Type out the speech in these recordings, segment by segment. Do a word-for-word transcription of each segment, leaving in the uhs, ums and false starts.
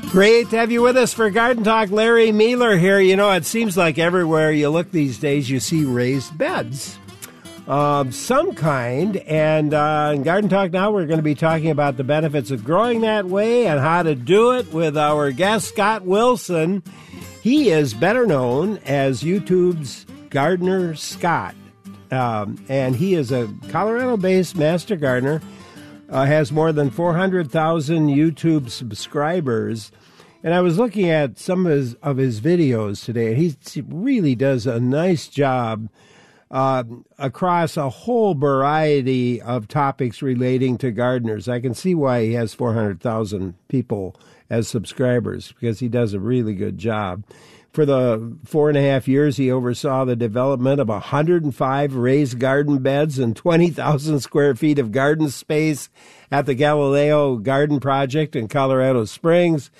Great to have you with us for Garden Talk. Larry Mueller here. You know, it seems like everywhere you look these days, you see raised beds of some kind. And uh, in Garden Talk now, we're going to be talking about the benefits of growing that way and how to do it with our guest, Scott Wilson. He is better known as YouTube's Gardener Scott. Um, and he is a Colorado-based master gardener. Uh, has more than four hundred thousand YouTube subscribers. And I was looking at some of his, of his videos today, and he really does a nice job uh, across a whole variety of topics relating to gardeners. I can see why he has four hundred thousand people as subscribers, because he does a really good job. For the four and a half years, he oversaw the development of one hundred five raised garden beds and twenty thousand square feet of garden space at the Galileo Garden Project in Colorado Springs,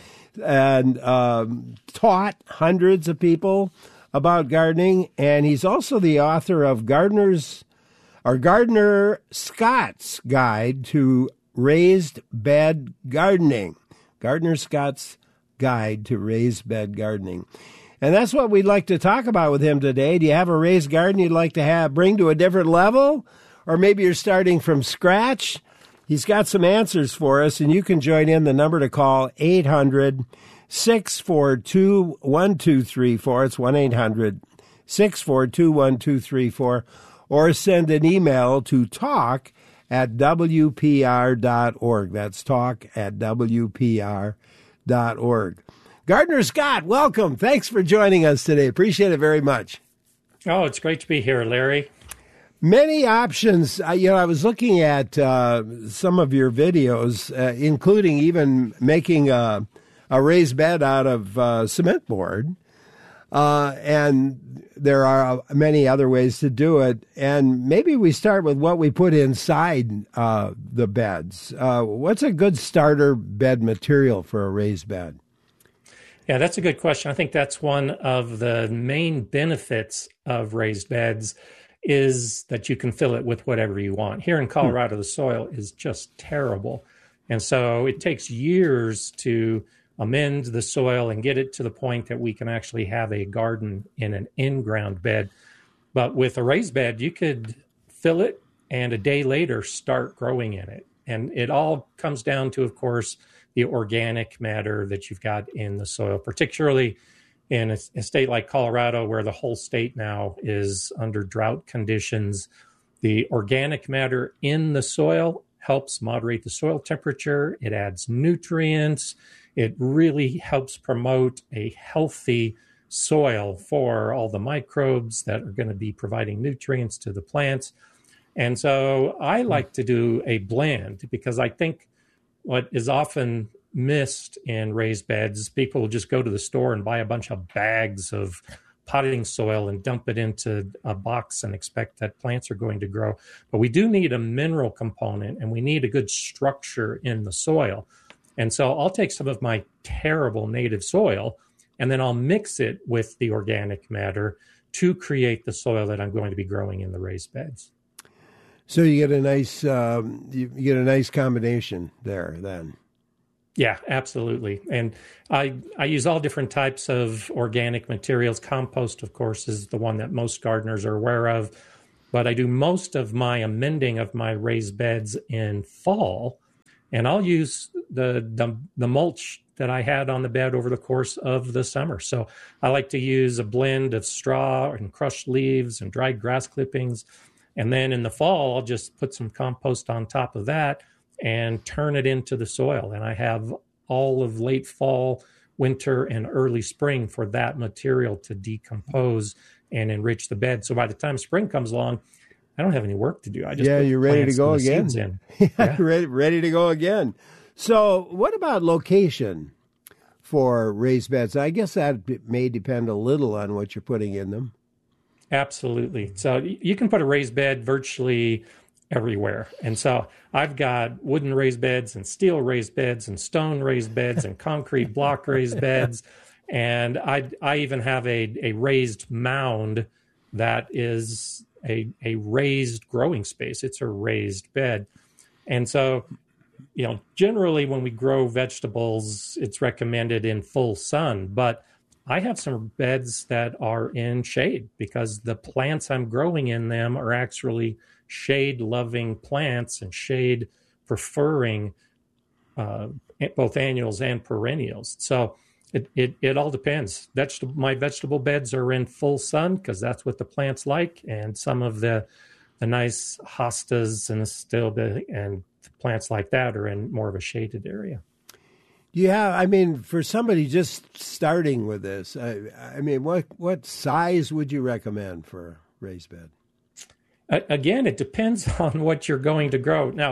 and um, taught hundreds of people about gardening. And he's also the author of Gardeners, or Gardener Scott's Guide to Raised Bed Gardening. Gardener Scott's Guide to Raised Bed Gardening. And that's what we'd like to talk about with him today. Do you have a raised garden you'd like to have bring to a different level? Or maybe you're starting from scratch? He's got some answers for us, and you can join in. The number to call, eight hundred, six four two, one two three four. It's one eight hundred, six four two, one two three four. Or send an email to talk at w p r dot org. That's talk at w p r dot org. Gardener Scott, welcome. Thanks for joining us today. Appreciate it very much. Oh, it's great to be here, Larry. Many options. Uh, you know, I was looking at uh, some of your videos, uh, including even making a, a raised bed out of uh, cement board. Uh, and there are many other ways to do it. And maybe we start with what we put inside uh, the beds. Uh, what's a good starter bed material for a raised bed? Yeah, that's a good question. I think that's one of the main benefits of raised beds is that you can fill it with whatever you want. Here in Colorado, the soil is just terrible. And so it takes years to amend the soil and get it to the point that we can actually have a garden in an in-ground bed. But with a raised bed, you could fill it and a day later start growing in it. And it all comes down to, of course, the organic matter that you've got in the soil, particularly in a, a state like Colorado, where the whole state now is under drought conditions. The organic matter in the soil helps moderate the soil temperature. It adds nutrients. It really helps promote a healthy soil for all the microbes that are going to be providing nutrients to the plants. And so I like to do a blend, because I think what is often missed in raised beds, people will just go to the store and buy a bunch of bags of potting soil and dump it into a box and expect that plants are going to grow. But we do need a mineral component, and we need a good structure in the soil. And so I'll take some of my terrible native soil, and then I'll mix it with the organic matter to create the soil that I'm going to be growing in the raised beds. So you get a nice um, you get a nice combination there then. Yeah, absolutely. And I I use all different types of organic materials. Compost, of course, is the one that most gardeners are aware of. But I do most of my amending of my raised beds in fall. And I'll use the, the the mulch that I had on the bed over the course of the summer. So I like to use a blend of straw and crushed leaves and dried grass clippings. And then in the fall, I'll just put some compost on top of that and turn it into the soil. And I have all of late fall, winter, and early spring for that material to decompose and enrich the bed. So by the time spring comes along, I don't have any work to do. I just yeah, you're ready to go again. In. Yeah, ready, ready to go again. So what about location for raised beds? I guess that may depend a little on what you're putting in them. Absolutely. So you can put a raised bed virtually everywhere. And so I've got wooden raised beds and steel raised beds and stone raised beds and concrete block raised beds. And I I even have a, a raised mound that is a, a raised growing space. It's a raised bed. And so you know, generally when we grow vegetables, it's recommended in full sun, but I have some beds that are in shade because the plants I'm growing in them are actually shade-loving plants and shade-preferring uh, both annuals and perennials. So it, it, it all depends. Vegetable, my vegetable beds are in full sun because that's what the plants like, and some of the the nice hostas and the stilbe and plants like that are in more of a shaded area. Yeah, I mean, for somebody just starting with this, I, I mean, what what size would you recommend for raised bed? Again, it depends on what you're going to grow. Now,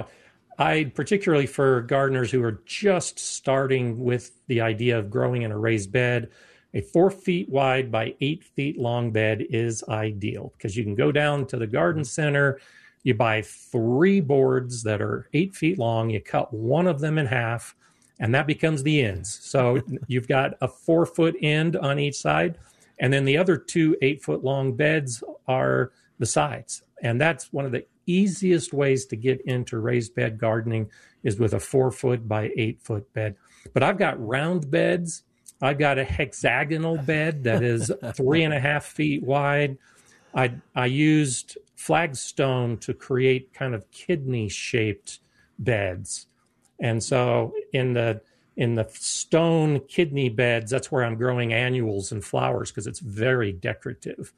I particularly for gardeners who are just starting with the idea of growing in a raised bed, a four feet wide by eight feet long bed is ideal because you can go down to the garden center, you buy three boards that are eight feet long, you cut one of them in half, and that becomes the ends. So you've got a four foot end on each side, and then the other two eight foot long beds are the sides. And that's one of the easiest ways to get into raised bed gardening is with a four foot by eight foot bed. But I've got round beds. I've got a hexagonal bed that is three and a half feet wide. I I used flagstone to create kind of kidney shaped beds. And so in the in the stone kidney beds, that's where I'm growing annuals and flowers because it's very decorative.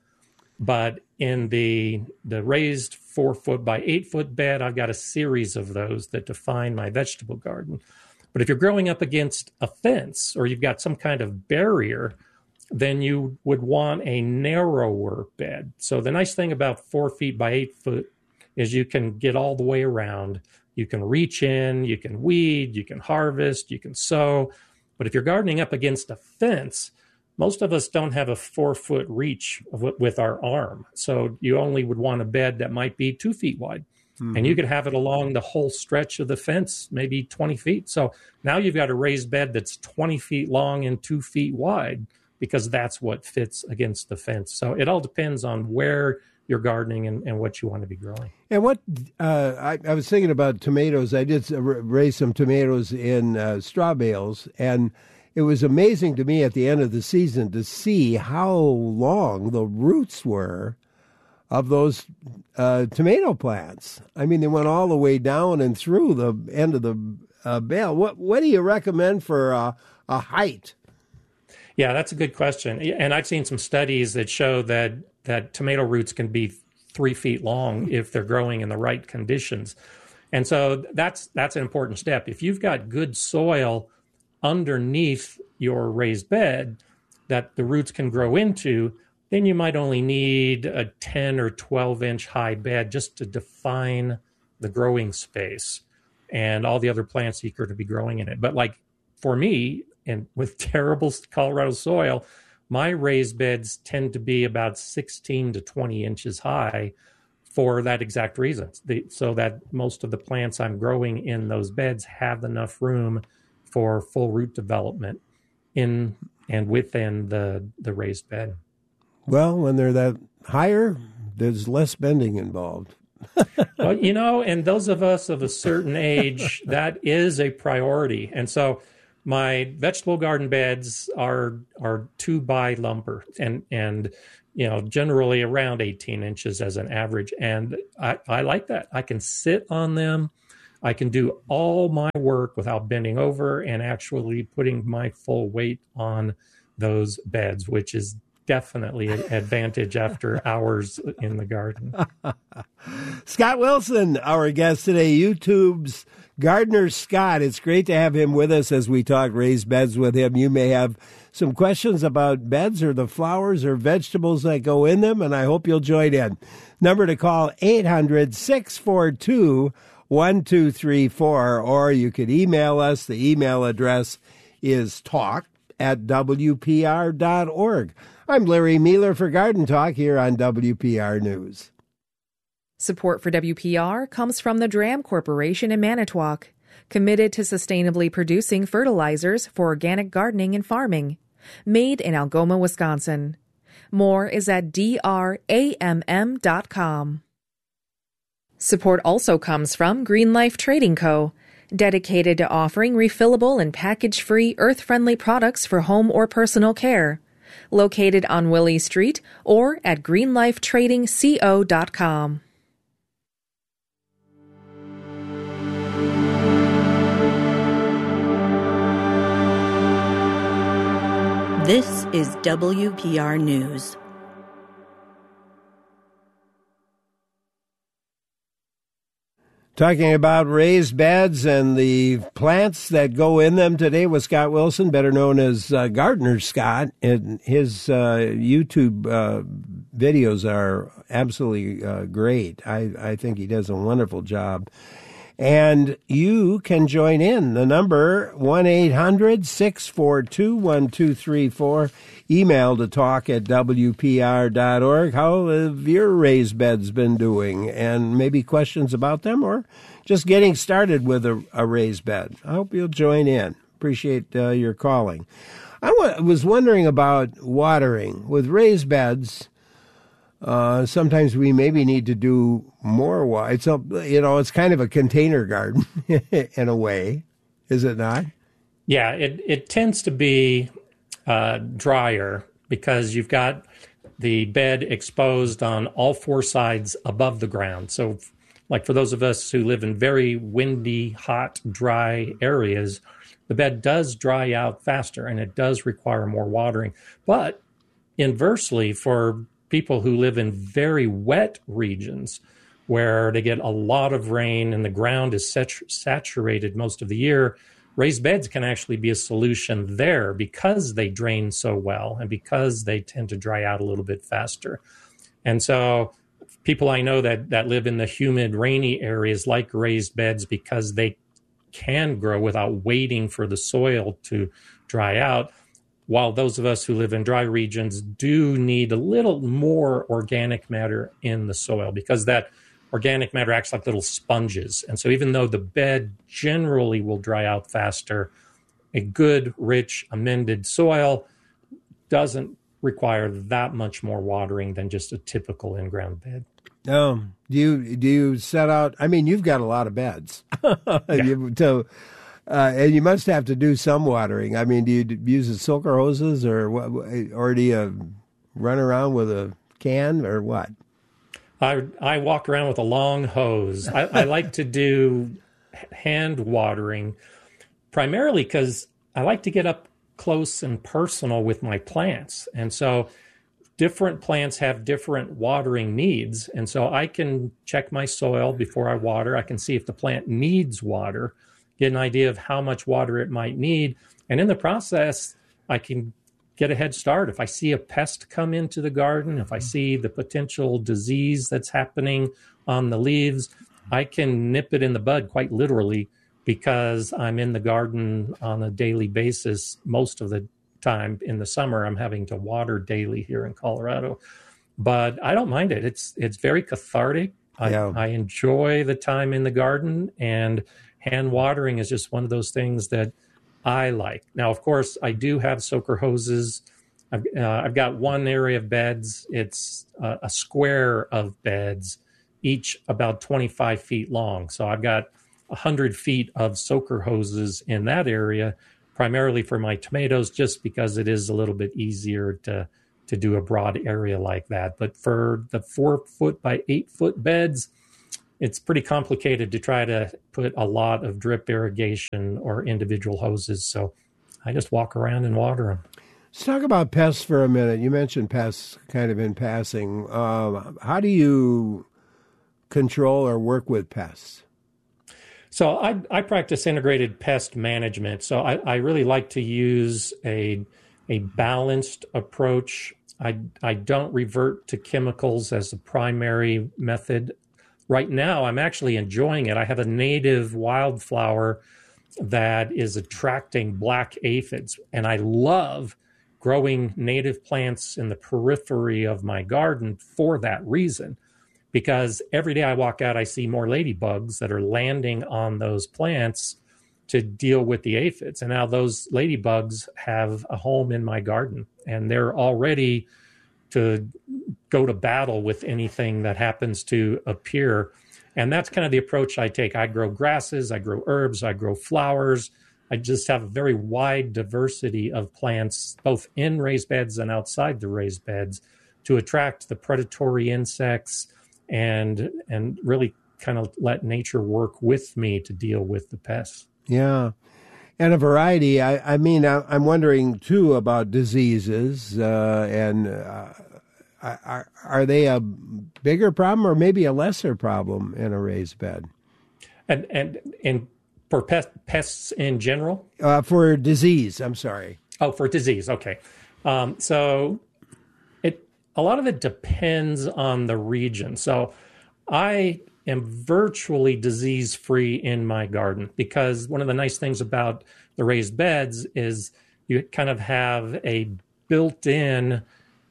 But in the the raised four foot by eight foot bed, I've got a series of those that define my vegetable garden. But if you're growing up against a fence or you've got some kind of barrier, then you would want a narrower bed. So the nice thing about four feet by eight foot is you can get all the way around. You can reach in, you can weed, you can harvest, you can sow. But if you're gardening up against a fence, most of us don't have a four foot reach with our arm. So you only would want a bed that might be two feet wide. Mm-hmm. And you could have it along the whole stretch of the fence, maybe twenty feet. So now you've got a raised bed that's twenty feet long and two feet wide because that's what fits against the fence. So it all depends on where you're gardening and, and what you want to be growing. And what uh, I, I was thinking about tomatoes. I did raise some tomatoes in uh, straw bales, and it was amazing to me at the end of the season to see how long the roots were of those uh, tomato plants. I mean, they went all the way down and through the end of the uh, bale. What what do you recommend for uh, a height? Yeah, that's a good question. And I've seen some studies that show that that tomato roots can be three feet long if they're growing in the right conditions. And so that's that's an important step. If you've got good soil underneath your raised bed that the roots can grow into, then you might only need a ten or twelve inch high bed just to define the growing space and all the other plants you could be growing in it. But like for me, and with terrible Colorado soil, my raised beds tend to be about sixteen to twenty inches high for that exact reason. The, so that most of the plants I'm growing in those beds have enough room for full root development in and within the, the raised bed. Well, when they're that higher, there's less bending involved. Well, you know, and those of us of a certain age, that is a priority. And so my vegetable garden beds are are two by lumber and, and you know, generally around eighteen inches as an average. And I, I like that. I can sit on them. I can do all my work without bending over and actually putting my full weight on those beds, which is definitely an advantage after hours in the garden. Scott Wilson, our guest today, YouTube's Gardener Scott. It's great to have him with us as we talk raised beds with him. You may have some questions about beds or the flowers or vegetables that go in them, and I hope you'll join in. Number to call, eight hundred, six four two, one two three four, or you could email us. The email address is talk at w p r dot org. I'm Larry Mealer for Garden Talk here on W P R News. Support for W P R comes from the Dram Corporation in Manitowoc, committed to sustainably producing fertilizers for organic gardening and farming, made in Algoma, Wisconsin. More is at d r a m m dot com. Support also comes from Green Life Trading Co., dedicated to offering refillable and package-free earth-friendly products for home or personal care. Located on Willie Street or at green life trading co dot com. This is W P R News. Talking about raised beds and the plants that go in them today with Scott Wilson, better known as uh, Gardener Scott. And his uh, YouTube uh, videos are absolutely uh, great. I, I think he does a wonderful job. And you can join in. The number, one eight hundred six four two one two three four. Email to talk at W P R dot org. How have your raised beds been doing? And maybe questions about them or just getting started with a, a raised bed. I hope you'll join in. Appreciate uh, your calling. I w- was wondering about watering. With raised beds, Uh, sometimes we maybe need to do more. Wa- it's a, you know, it's kind of a container garden in a way, is it not? Yeah, it, it tends to be uh, drier because you've got the bed exposed on all four sides above the ground. So, like for those of us who live in very windy, hot, dry areas, the bed does dry out faster and it does require more watering. But inversely, for people who live in very wet regions where they get a lot of rain and the ground is sat- saturated most of the year, raised beds can actually be a solution there because they drain so well and because they tend to dry out a little bit faster. And so people I know that, that live in the humid, rainy areas like raised beds because they can grow without waiting for the soil to dry out, while those of us who live in dry regions do need a little more organic matter in the soil because that organic matter acts like little sponges. And so even though the bed generally will dry out faster, a good, rich, amended soil doesn't require that much more watering than just a typical in-ground bed. Um, do you do you set out? I mean, you've got a lot of beds. Yeah. you, so, uh, and you must have to do some watering. I mean, do you use the soaker hoses or what, or do you run around with a can or what? I I walk around with a long hose. I, I like to do hand watering primarily because I like to get up close and personal with my plants. And so different plants have different watering needs. And so I can check my soil before I water. I can see if the plant needs water, get an idea of how much water it might need. And in the process, I can get a head start. If I see a pest come into the garden, if I see the potential disease that's happening on the leaves, I can nip it in the bud quite literally because I'm in the garden on a daily basis. Most of the time in the summer, I'm having to water daily here in Colorado. But I don't mind it. It's it's very cathartic. I, Yeah. I enjoy the time in the garden, and hand watering is just one of those things that I like. Now, of course, I do have soaker hoses. I've, uh, I've got one area of beds. It's uh, a square of beds, each about twenty-five feet long. So I've got one hundred feet of soaker hoses in that area, primarily for my tomatoes, just because it is a little bit easier to, to do a broad area like that. But for the four foot by eight foot beds, it's pretty complicated to try to put a lot of drip irrigation or individual hoses. So I just walk around and water them. Let's talk about pests for a minute. You mentioned pests kind of in passing. Um, how do you control or work with pests? So I, I practice integrated pest management. So I, I really like to use a, a balanced approach. I, I don't revert to chemicals as the primary method. Right now, I'm actually enjoying it. I have a native wildflower that is attracting black aphids, and I love growing native plants in the periphery of my garden for that reason, because every day I walk out, I see more ladybugs that are landing on those plants to deal with the aphids. And now those ladybugs have a home in my garden, and they're all ready to go to battle with anything that happens to appear. And that's kind of the approach I take. I grow grasses, I grow herbs, I grow flowers. I just have a very wide diversity of plants, both in raised beds and outside the raised beds, to attract the predatory insects and and really kind of let nature work with me to deal with the pests. Yeah. And a variety. I, I mean, I, I'm wondering, too, about diseases. Uh, and uh, are, are they a bigger problem or maybe a lesser problem in a raised bed? And, and, and for pest, pests in general? Uh, for disease, I'm sorry. Oh, for disease. Okay. Um, so it a lot of it depends on the region. So I am virtually disease-free in my garden because one of the nice things about the raised beds is you kind of have a built-in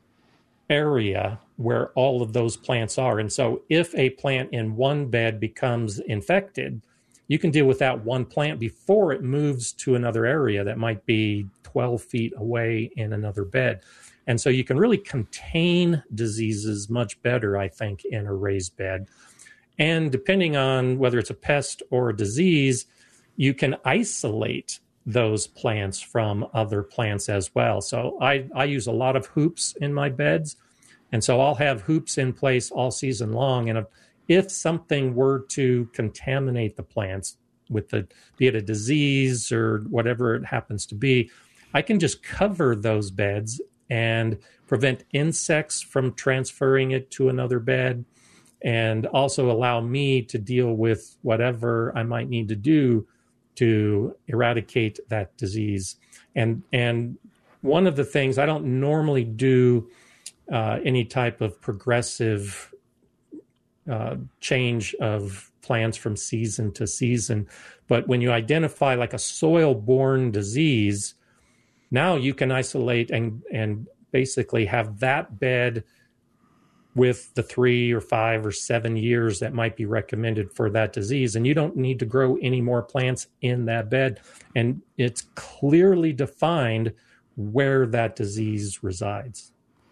area where all of those plants are. And so if a plant in one bed becomes infected, you can deal with that one plant before it moves to another area that might be twelve feet away in another bed. And so you can really contain diseases much better, I think, in a raised bed. And depending on whether it's a pest or a disease, you can isolate those plants from other plants as well. So I, I use a lot of hoops in my beds. And so I'll have hoops in place all season long. And if, if something were to contaminate the plants with the, be it a disease or whatever it happens to be, I can just cover those beds and prevent insects from transferring it to another bed, and also allow me to deal with whatever I might need to do to eradicate that disease. And and one of the things, I don't normally do uh, any type of progressive uh, change of plants from season to season, but when you identify like a soil-borne disease, now you can isolate and, and basically have that bed with the three or five or seven years that might be recommended for that disease. And you don't need to grow any more plants in that bed. And it's clearly defined where that disease resides.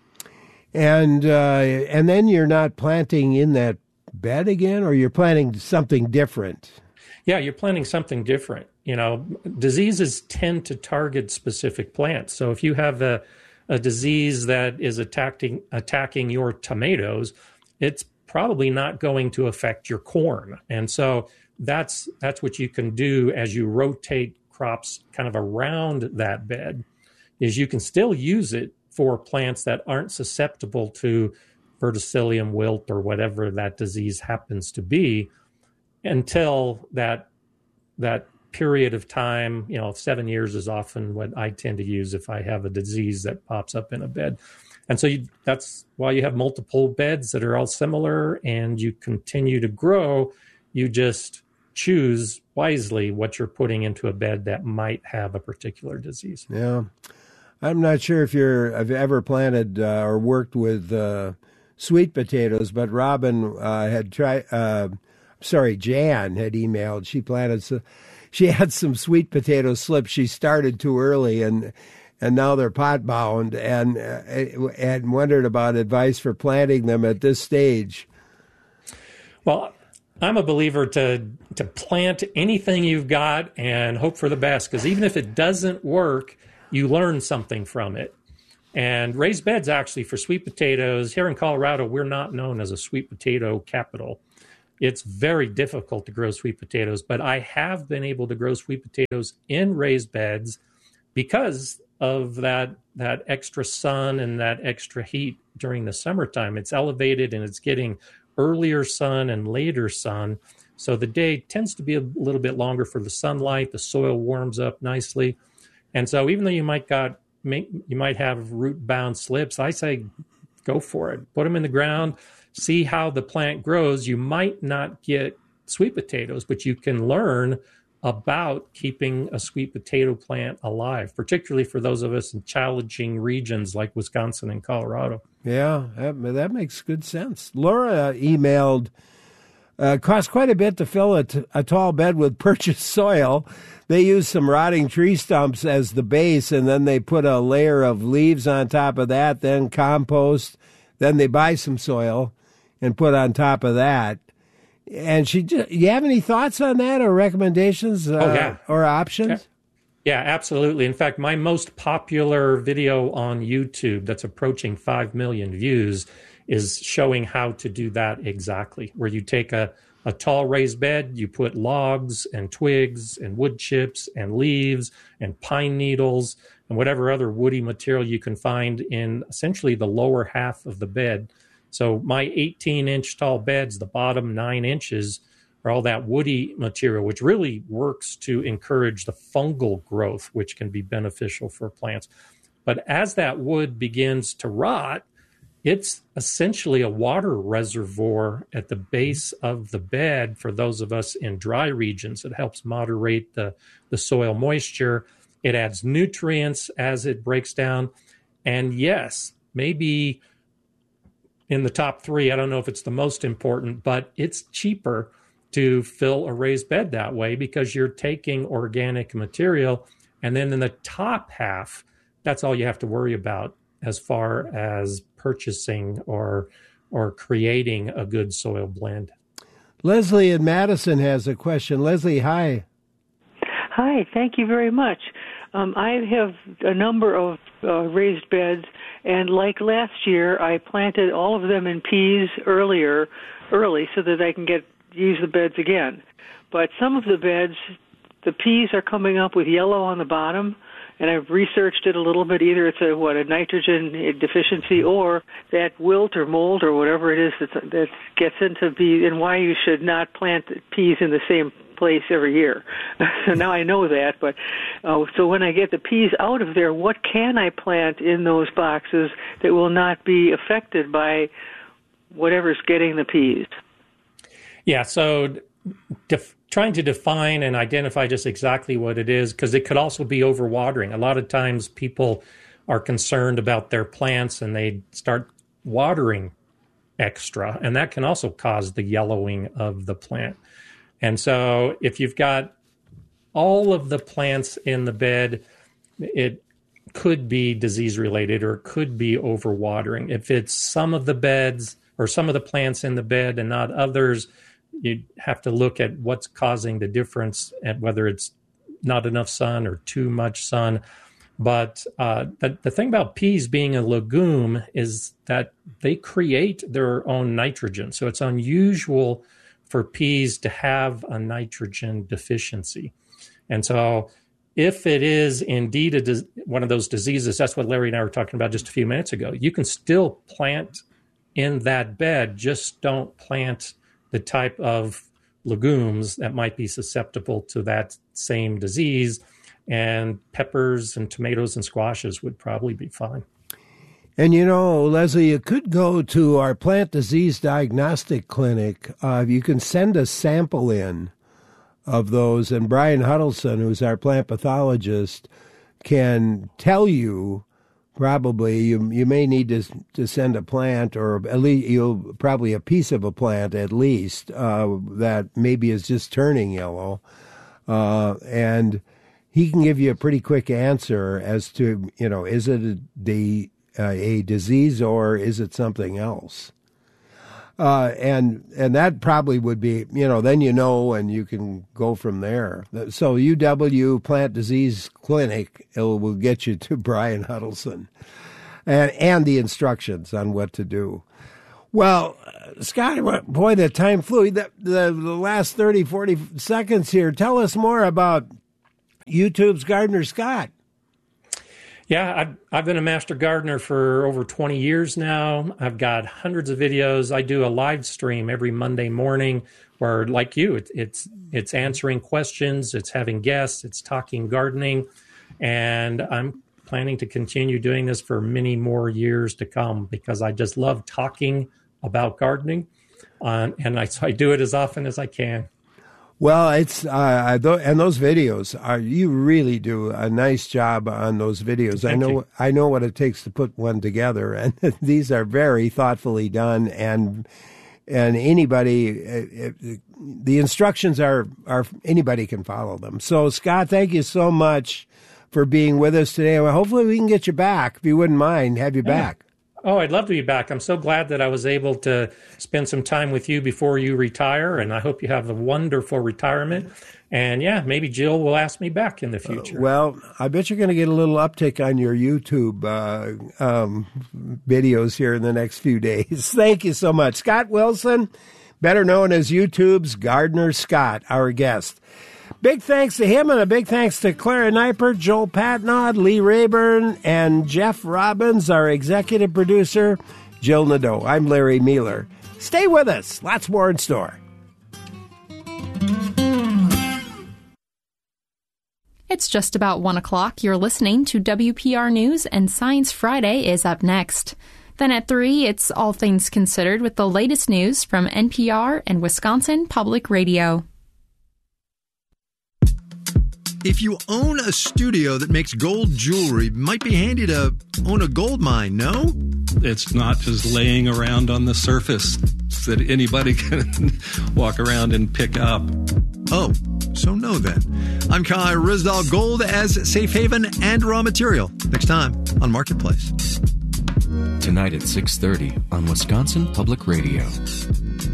And uh, and then you're not planting in that bed again, or you're planting something different? Yeah, you're planting something different. You know, diseases tend to target specific plants. So if you have a, a disease that is attacking attacking your tomatoes, it's probably not going to affect your corn. And so that's that's what you can do as you rotate crops kind of around that bed, is you can still use it for plants that aren't susceptible to verticillium wilt or whatever that disease happens to be, until that that period of time, you know, seven years is often what I tend to use if I have a disease that pops up in a bed. And so you, that's why you have multiple beds that are all similar, and you continue to grow. You just choose wisely what you're putting into a bed that might have a particular disease. Yeah. I'm not sure if you're have ever planted uh, or worked with uh, sweet potatoes, but Robin uh, had tried, uh, sorry, Jan had emailed. She planted, so, she had some sweet potato slips. She started too early, and and now they're pot bound, and, uh, and wondered about advice for planting them at this stage. Well, I'm a believer to to plant anything you've got and hope for the best, because even if it doesn't work, you learn something from it. And raised beds, actually, for sweet potatoes, here in Colorado, we're not known as a sweet potato capital. It's very difficult to grow sweet potatoes, but I have been able to grow sweet potatoes in raised beds because of that that extra sun and that extra heat during the summertime. It's elevated and it's getting earlier sun and later sun. So the day tends to be a little bit longer for the sunlight. The soil warms up nicely. And so even though you might got you might have root-bound slips, I say go for it. Put them in the ground. See how the plant grows. You might not get sweet potatoes, but you can learn about keeping a sweet potato plant alive, particularly for those of us in challenging regions like Wisconsin and Colorado. Yeah, that, that makes good sense. Laura emailed, uh, cost quite a bit to fill a, t- a tall bed with purchased soil. They use some rotting tree stumps as the base, and then they put a layer of leaves on top of that, then compost. Then they buy some soil and put on top of that. And she, just, you have any thoughts on that or recommendations uh, oh, yeah. or options? Yeah. Yeah, absolutely. In fact, my most popular video on YouTube that's approaching five million views is showing how to do that exactly, where you take a, a tall raised bed, you put logs and twigs and wood chips and leaves and pine needles and whatever other woody material you can find in essentially the lower half of the bed. So my eighteen inch tall beds, the bottom nine inches, are all that woody material, which really works to encourage the fungal growth, which can be beneficial for plants. But as that wood begins to rot, it's essentially a water reservoir at the base of the bed for those of us in dry regions. It helps moderate the, the soil moisture. It adds nutrients as it breaks down. And yes, maybe in the top three, I don't know if it's the most important, but it's cheaper to fill a raised bed that way because you're taking organic material. And then in the top half, that's all you have to worry about as far as purchasing or or creating a good soil blend. Leslie in Madison has a question. Leslie, hi. Hi, thank you very much. Um, I have a number of uh, raised beds, and like last year, I planted all of them in peas earlier, early, so that I can get use the beds again. But some of the beds, the peas are coming up with yellow on the bottom, and I've researched it a little bit. Either it's a what a nitrogen deficiency or that wilt or mold or whatever it is that that gets into bees, and why you should not plant peas in the same place every year. So now I know that. But uh, so when I get the peas out of there, what can I plant in those boxes that will not be affected by whatever's getting the peas? Yeah, so def- trying to define and identify just exactly what it is, because it could also be overwatering. A lot of times people are concerned about their plants and they start watering extra, and that can also cause the yellowing of the plant. And so if you've got all of the plants in the bed, it could be disease-related or it could be overwatering. If it's some of the beds or some of the plants in the bed and not others, you have to look at what's causing the difference and whether it's not enough sun or too much sun. But uh, the, the thing about peas being a legume is that they create their own nitrogen. So it's unusual for peas to have a nitrogen deficiency. And so if it is indeed a dis- one of those diseases, that's what Larry and I were talking about just a few minutes ago, you can still plant in that bed, just don't plant the type of legumes that might be susceptible to that same disease, and peppers and tomatoes and squashes would probably be fine. And, you know, Leslie, you could go to our plant disease diagnostic clinic. Uh, you can send a sample in of those, and Brian Huddleston, who's our plant pathologist, can tell you probably you you may need to to send a plant, or at least you'll probably a piece of a plant at least uh, that maybe is just turning yellow, uh, and he can give you a pretty quick answer as to, you know, is it a, the uh, a disease or is it something else? Uh, and and that probably would be, you know, then you know, and you can go from there. So U W Plant Disease Clinic it will get you to Brian Huddleston, and and the instructions on what to do. Well, Scott, boy, the time flew. The, the, the last thirty, forty seconds here. Tell us more about YouTube's Gardener Scott. Yeah, I've, I've been a master gardener for over twenty years now. I've got hundreds of videos. I do a live stream every Monday morning where, like you, it, it's it's answering questions, it's having guests, it's talking gardening, and I'm planning to continue doing this for many more years to come because I just love talking about gardening, uh, and I, so I do it as often as I can. Well, it's uh, and those videos are you really do a nice job on those videos. Thank I know you. I know what it takes to put one together, and these are very thoughtfully done. And and anybody, it, it, the instructions are are anybody can follow them. So Scott, thank you so much for being with us today. Well, hopefully we can get you back if you wouldn't mind. Have you back. Oh, I'd love to be back. I'm so glad that I was able to spend some time with you before you retire, and I hope you have a wonderful retirement. And yeah, maybe Jill will ask me back in the future. Uh, well, I bet you're going to get a little uptick on your YouTube uh, um, videos here in the next few days. Thank you so much. Scott Wilson, better known as YouTube's Gardener Scott, our guest. Big thanks to him, and a big thanks to Clara Neipert, Joel Patnod, Lee Rayburn, and Jeff Robbins, our executive producer, Jill Nadeau. I'm Larry Mealer. Stay with us. Lots more in store. It's just about one o'clock. You're listening to W P R News, and Science Friday is up next. Then at three, it's All Things Considered with the latest news from N P R and Wisconsin Public Radio. If you own a studio that makes gold jewelry, it might be handy to own a gold mine, no? It's not just laying around on the surface that anybody can walk around and pick up. Oh, so no then. I'm Kai Risdall. Gold as safe haven and raw material. Next time on Marketplace. Tonight at six thirty on Wisconsin Public Radio.